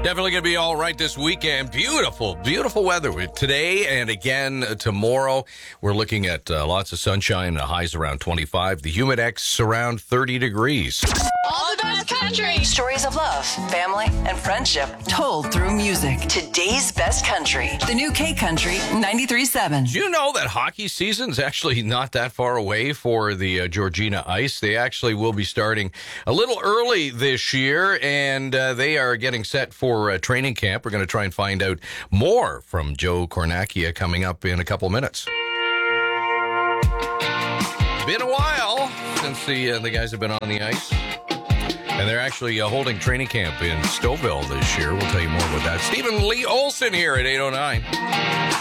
Definitely going to be all right this weekend. Beautiful, beautiful weather today and again tomorrow. We're looking at lots of sunshine, highs around 25. The Humidex around 30 degrees. All the best country. Stories of love, family, and friendship told through music. Today's best country. The new K-Country 93.7. Do you know that hockey season's actually not that far away for the Georgina Ice? They actually will be starting a little early this year, and they are getting set for training camp. We're going to try and find out more from Joe Cornacchia coming up in a couple minutes. Been a while since the guys have been on the ice. And they're actually holding training camp in Stouffville this year. We'll tell you more about that. Stephen Lee Olson here at 8:09.